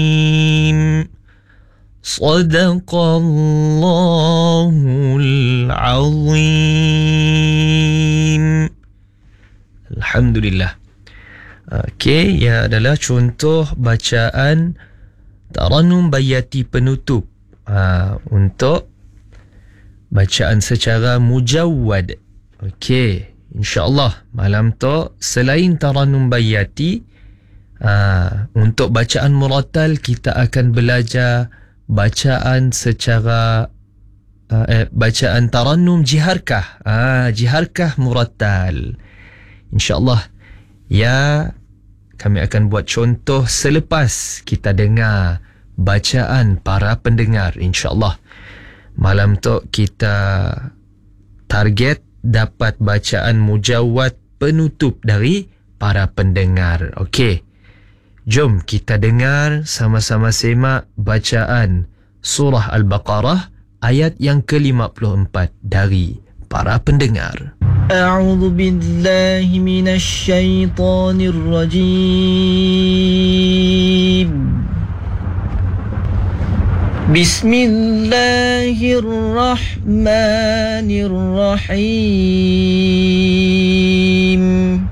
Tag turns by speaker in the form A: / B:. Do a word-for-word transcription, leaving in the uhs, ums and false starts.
A: Sadaqallahul azim. Alhamdulillah. Okey, ia adalah contoh bacaan Tarannum Bayati penutup ha, untuk bacaan secara mujawwad. Okey, insya-Allah malam tu selain Tarannum Bayati, ha, untuk bacaan murattal kita akan belajar bacaan secara uh, eh, bacaan tarannum jiharkah. Ah, jiharkah murattal. Insya-Allah ya, kami akan buat contoh selepas kita dengar bacaan para pendengar. InsyaAllah malam tu kita target dapat bacaan mujawwad penutup dari para pendengar. Okey, jom kita dengar sama-sama semak bacaan surah Al-Baqarah ayat yang ke lima puluh empat dari para pendengar.
B: أعوذ بالله من الشيطان الرجيم بسم الله الرحمن الرحيم